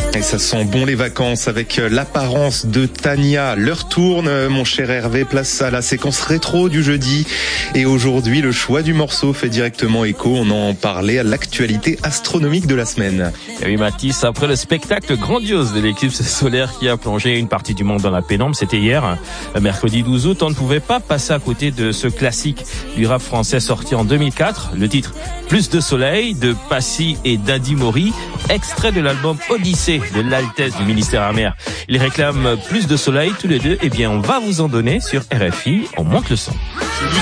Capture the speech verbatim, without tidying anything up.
Et ça sent bon les vacances avec l'apparence de Tania. L'heure tourne, mon cher Hervé, place à la séquence rétro du jeudi. Et aujourd'hui, le choix du morceau fait directement écho. On en parlait à l'actualité astronomique de la semaine. Et oui, Mathis, après le spectacle grandiose de l'éclipse solaire qui a plongé une partie du monde dans la pénombre, c'était hier, mercredi douze août, on ne pouvait pas passer à côté de ce classique du rap français sorti en deux mille quatre. Le titre Plus de soleil de Passy et Daddy Mori, extrait de l'album Odyssée de l'Altesse du ministère amer. Ils réclament plus de soleil tous les deux. Eh bien, on va vous en donner sur R F I. On monte le son.